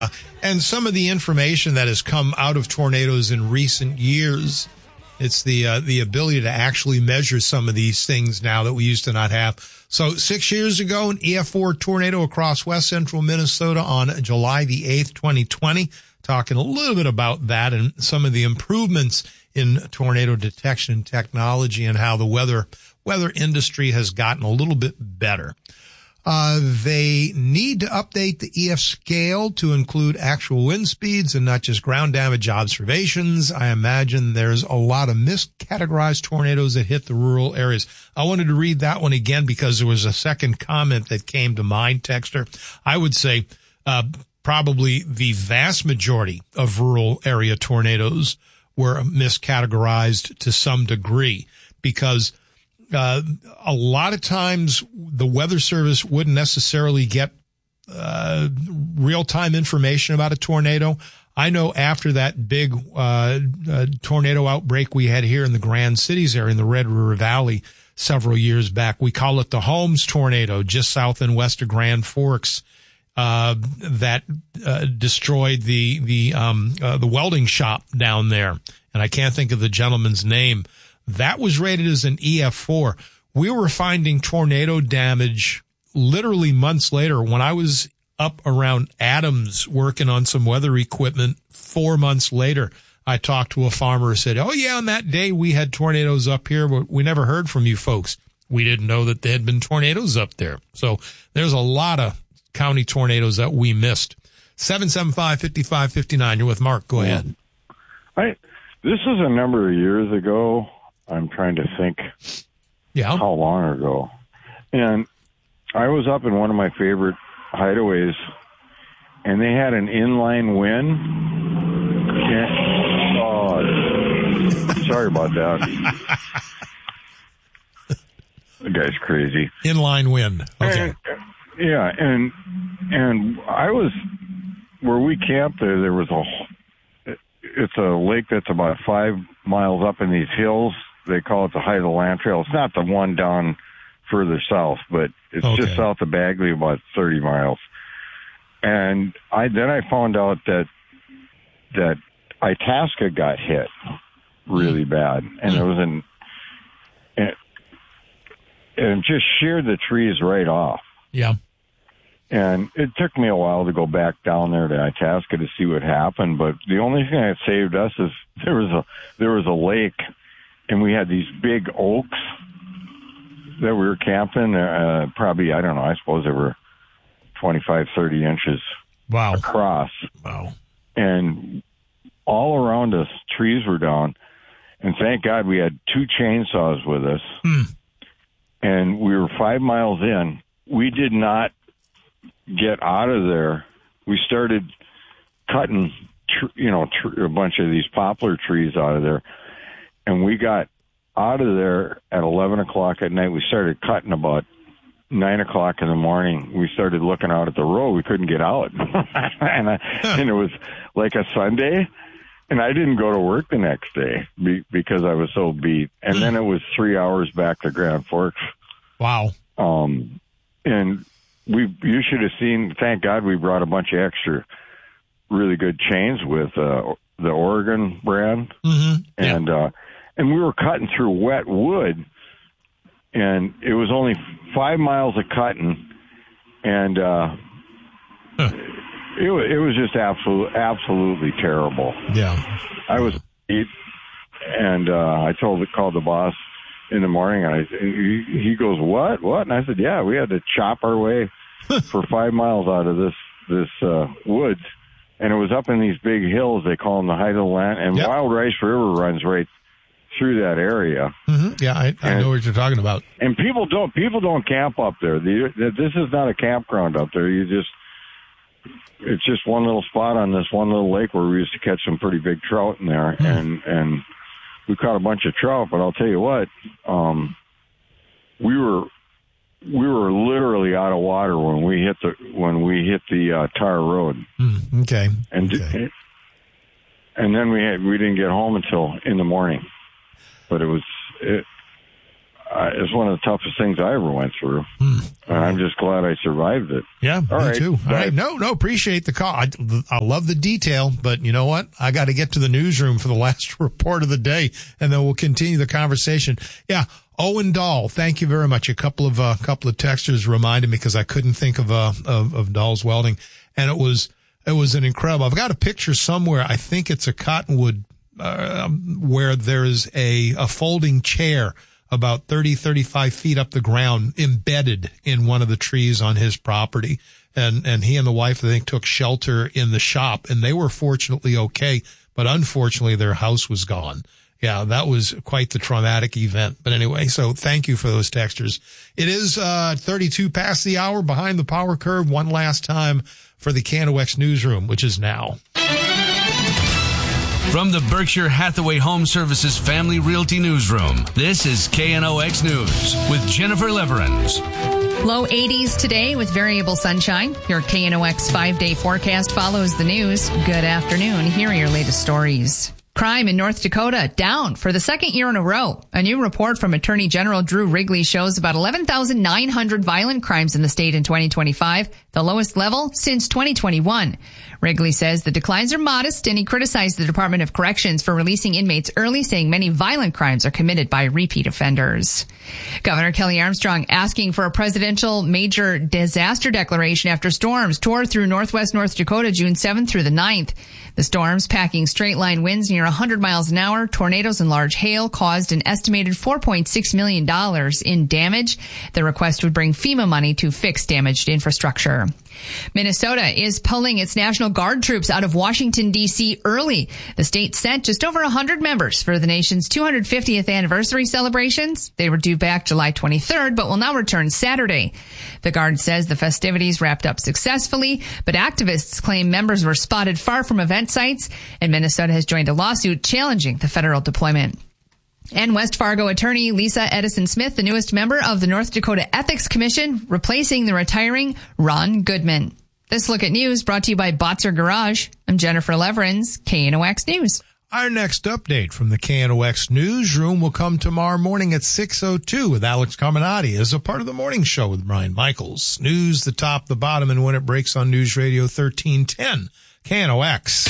And some of the information that has come out of tornadoes in recent years, it's the ability to actually measure some of these things now that we used to not have. So 6 years ago, an EF4 tornado across west central Minnesota on July the 8th, 2020. Talking a little bit about that and some of the improvements in tornado detection technology and how the weather industry has gotten a little bit better. They need to update the EF scale to include actual wind speeds and not just ground damage observations. I imagine there's a lot of miscategorized tornadoes that hit the rural areas. I wanted to read that one again because there was a second comment that came to mind, Texter. I would say, probably the vast majority of rural area tornadoes were miscategorized to some degree because a lot of times the Weather Service wouldn't necessarily get real-time information about a tornado. I know after that big tornado outbreak we had here in the Grand Cities area in the Red River Valley several years back, we call it the Holmes tornado just south and west of Grand Forks. That destroyed the welding shop down there, and I can't think of the gentleman's name. That was rated as an EF4. We were finding tornado damage literally months later. When I was up around Adams working on some weather equipment 4 months later, I talked to a farmer who said, "Oh yeah, on that day we had tornadoes up here, but we never heard from you folks. We didn't know that there had been tornadoes up there." So there's a lot of county tornadoes that we missed. 775-5559. You're with Mark. Go ahead. This is a number of years ago. I'm trying to think how long ago. And I was up in one of my favorite hideaways, and they had an inline wind. Sorry about that. The guy's crazy. Inline wind. Okay. And I was where we camped. There was it's a lake that's about 5 miles up in these hills. They call it the Height of the Land Trail. It's not the one down further south, but it's just south of Bagley, about 30 miles. And I found out that Itasca got hit really bad, and it was and just sheared the trees right off. Yeah. And it took me a while to go back down there to Itasca to see what happened, but the only thing that saved us is there was a lake, and we had these big oaks that we were camping, probably, I don't know, I suppose they were 25, 30 inches across. Wow. And all around us, trees were down, and thank God we had 2 chainsaws with us, and we were 5 miles in. We did not get out of there. We started cutting, a bunch of these poplar trees out of there, and we got out of there at 11 o'clock at night. We started cutting about 9 o'clock in the morning. We started looking out at the road. We couldn't get out, and it was like a Sunday, and I didn't go to work the next day because I was so beat. And then it was 3 hours back to Grand Forks. Wow. And you should have seen, thank God we brought a bunch of extra really good chains with the Oregon brand. Mm-hmm. And we were cutting through wet wood, and it was only 5 miles of cutting, and it was just absolutely terrible. Yeah. I was beat, and I called the boss in the morning, and he goes, what? And I said, yeah, we had to chop our way for 5 miles out of this woods, and it was up in these big hills. They call them the Height of the Land, and Wild Rice River runs right through that area. Mm-hmm. Yeah, I know what you're talking about. And people don't camp up there. This is not a campground up there. It's just one little spot on this one little lake where we used to catch some pretty big trout in there, and we caught a bunch of trout. But I'll tell you what, we were literally out of water when we hit the tar road. Okay. And then we didn't get home until in the morning. But it's one of the toughest things I ever went through. And I'm just glad I survived it. Yeah, me too. All right. No, appreciate the call. I love the detail, but you know what? I got to get to the newsroom for the last report of the day, and then we'll continue the conversation. Yeah. Owen Dahl, thank you very much. A couple of texters reminded me because I couldn't think of Dahl's Welding, and it was an incredible. I've got a picture somewhere. I think it's a Cottonwood, where there's a folding chair about 35 feet up the ground embedded in one of the trees on his property. And he and the wife, I think, took shelter in the shop, and they were fortunately okay, but unfortunately their house was gone. Yeah, that was quite the traumatic event. But anyway, so thank you for those texters. It is 32 past the hour, behind the power curve, one last time for the KNOX newsroom, which is now. From the Berkshire Hathaway Home Services Family Realty Newsroom, this is KNOX News with Jennifer Leverins. Low 80s today with variable sunshine. Your KNOX 5-day forecast follows the news. Good afternoon. Here are your latest stories. Crime in North Dakota down for the second year in a row. A new report from Attorney General Drew Wrigley shows about 11,900 violent crimes in the state in 2025, the lowest level since 2021. Wrigley says the declines are modest, and he criticized the Department of Corrections for releasing inmates early, saying many violent crimes are committed by repeat offenders. Governor Kelly Armstrong asking for a presidential major disaster declaration after storms tore through northwest North Dakota June 7th through the 9th. The storms, packing straight-line winds near 100 miles an hour, tornadoes and large hail caused an estimated $4.6 million in damage. The request would bring FEMA money to fix damaged infrastructure. Minnesota is pulling its National Guard troops out of Washington, D.C. early. The state sent just over 100 members for the nation's 250th anniversary celebrations. They were due back July 23rd, but will now return Saturday. The Guard says the festivities wrapped up successfully, but activists claim members were spotted far from event sites, and Minnesota has joined a lawsuit challenging the federal deployment. And West Fargo attorney Lisa Edison Smith, the newest member of the North Dakota Ethics Commission, replacing the retiring Ron Goodman. This Look at News brought to you by Botzer Garage. I'm Jennifer Leverins, KNOX News. Our next update from the KNOX newsroom will come tomorrow morning at 6:02 with Alex Carminati as a part of the morning show with Brian Michaels. News, the top, the bottom, and when it breaks on News Radio 1310, KNOX.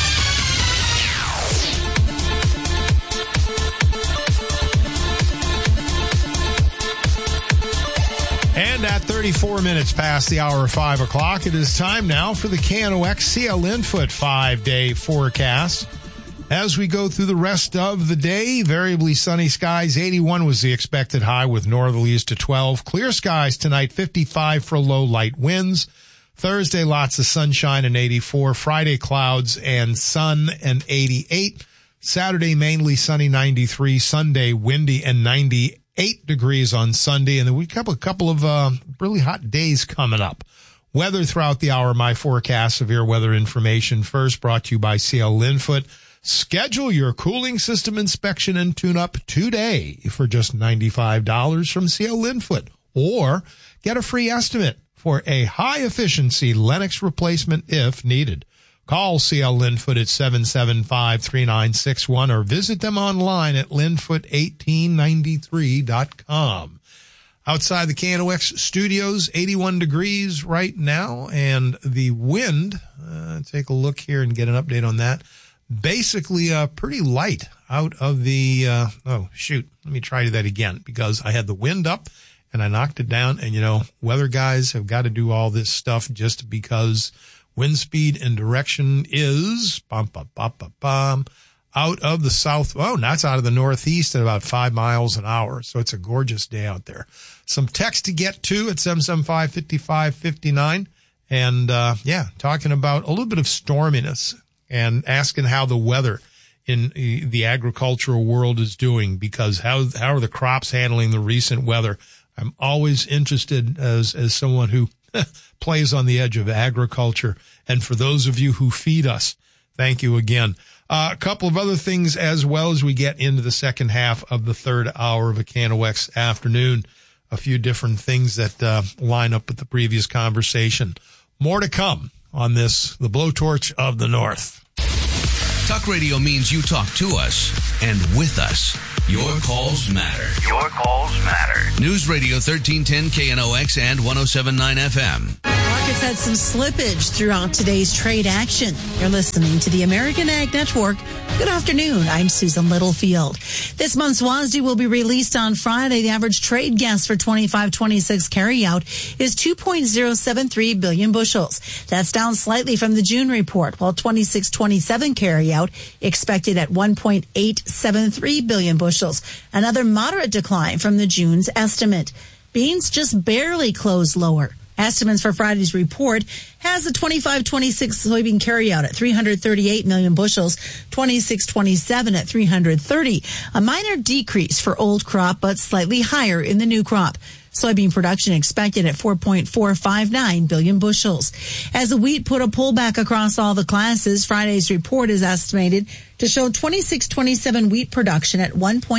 And at 34 minutes past the hour of 5 o'clock, it is time now for the KNOX CL Infoot 5-day forecast. As we go through the rest of the day, variably sunny skies. 81 was the expected high with northerlies to 12. Clear skies tonight, 55 for low, light winds. Thursday, lots of sunshine and 84. Friday, clouds and sun and 88. Saturday, mainly sunny, 93. Sunday, windy and 98 degrees on Sunday. And then we have a couple of really hot days coming up. Weather throughout the hour, my forecast, severe weather information first, brought to you by CL Linfoot. Schedule your cooling system inspection and tune-up today for just $95 from CL Linfoot. Or get a free estimate for a high-efficiency Lennox replacement if needed. Call CL Linfoot at 775-3961 or visit them online at linfoot1893.com. Outside the KNOX studios, 81 degrees right now, and the wind, take a look here and get an update on that. Basically, pretty light out of the, let me try that again, because I had the wind up and I knocked it down. And, weather guys have got to do all this stuff just because wind speed and direction is out of the south. Oh, that's out of the northeast at about 5 miles an hour. So it's a gorgeous day out there. Some text to get to at 775-5559. And, talking about a little bit of storminess and asking how the weather in the agricultural world is doing, because how are the crops handling the recent weather? I'm always interested as someone who plays on the edge of agriculture. And for those of you who feed us, thank you again. A couple of other things as well as we get into the second half of the third hour of a KNOX afternoon. A few different things that line up with the previous conversation. More to come on this, the Blowtorch of the North. Talk radio means you talk to us and with us. Your calls matter. Your calls matter. News Radio 1310 KNOX and 107.9 FM. Markets had some slippage throughout today's trade action. You're listening to the American Ag Network. Good afternoon. I'm Susan Littlefield. This month's WASDE will be released on Friday. The average trade guess for 25-26 carryout is 2.073 billion bushels. That's down slightly from the June report, while 26-27 carryout expected at 1.873 billion bushels. Another moderate decline from the June's estimate. Beans just barely closed lower. Estimates for Friday's report has the 25-26 soybean carryout at 338 million bushels, 26-27 at 330. A minor decrease for old crop, but slightly higher in the new crop. Soybean production expected at 4.459 billion bushels. As the wheat put a pullback across all the classes, Friday's report is estimated to show 26-27 wheat production at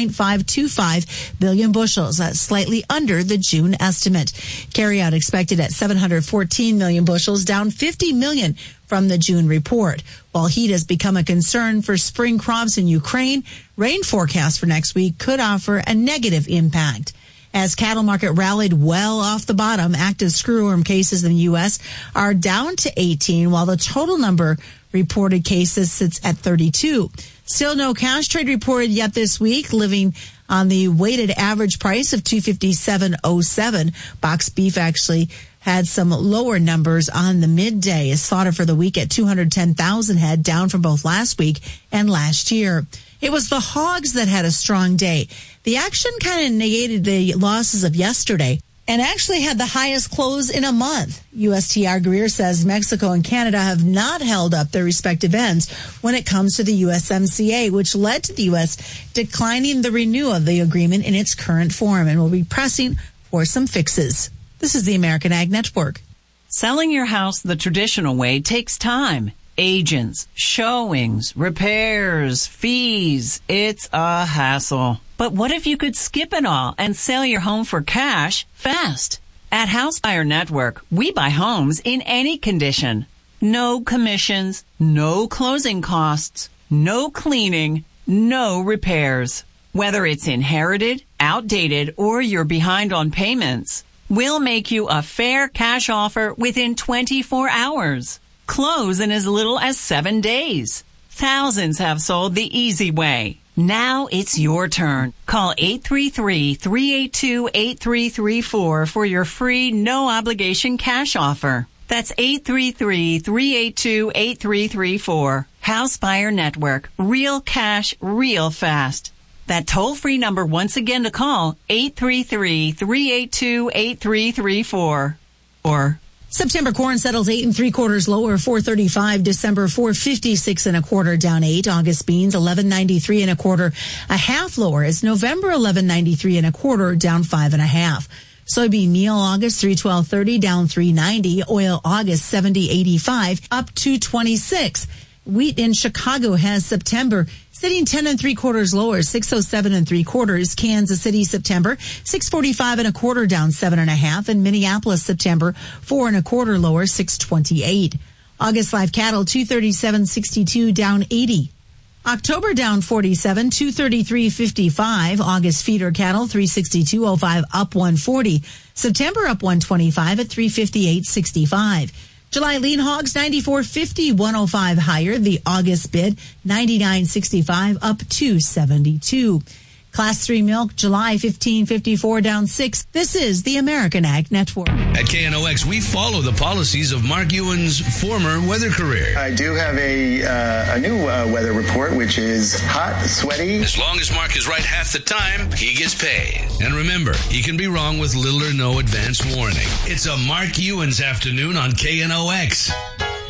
1.525 billion bushels. That's slightly under the June estimate. Carryout expected at 714 million bushels, down 50 million from the June report. While heat has become a concern for spring crops in Ukraine, rain forecasts for next week could offer a negative impact. As cattle market rallied well off the bottom, active screwworm cases in the U.S. are down to 18, while the total number reported cases sits at 32. Still no cash trade reported yet this week, living on the weighted average price of $257.07. Box beef actually had some lower numbers on the midday. Slaughter for the week at 210,000 head, down from both last week and last year. It was the hogs that had a strong day. The action kind of negated the losses of yesterday and actually had the highest close in a month. USTR Greer says Mexico and Canada have not held up their respective ends when it comes to the USMCA, which led to the U.S. declining the renewal of the agreement in its current form and will be pressing for some fixes. This is the American Ag Network. Selling your house the traditional way takes time. Agents, showings, repairs, fees. It's a hassle. But what if you could skip it all and sell your home for cash fast? At House Buyer Network, we buy homes in any condition. No commissions, no closing costs, no cleaning, no repairs. Whether it's inherited, outdated, or you're behind on payments, we'll make you a fair cash offer within 24 hours. Close in as little as 7 days. Thousands have sold the easy way. Now it's your turn. Call 833-382-8334 for your free, no-obligation cash offer. That's 833-382-8334. House Buyer Network. Real cash, real fast. That toll-free number once again to call, 833-382-8334. Or September corn settles 8 3/4 lower, 435. December 456 1/4, down 8. August beans 1193 1/4, a half lower. It's November 1193 1/4, down 5 1/2. Soybean meal August 312.30, down 390. Oil August 70.85, up 226. Wheat in Chicago has September sitting 10 3/4 lower, 607 3/4. Kansas City September 645 1/4, down 7 1/2. And Minneapolis September 4 1/4 lower, 628. August live cattle 237.62, down 80. October down 47, 233.55. August feeder cattle 362.05, up 140. September up 125 at 358.65. July lean hogs 94.50, 105 higher. The August bid 99.65, up 272. Class 3 milk July 15.54, down 6. This is the American Ag Network. At KNOX, we follow the policies of Mark Ewan's former weather career. I do have a new weather report, which is hot, sweaty. As long as Mark is right half the time, he gets paid. And remember, he can be wrong with little or no advance warning. It's a Mark Ewan's afternoon on KNOX.